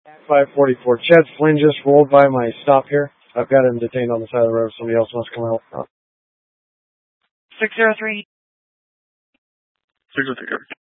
544. Chad Flynn just rolled by my stop here. I've got him detained on the side of the road. Somebody else must come help. 603. 603.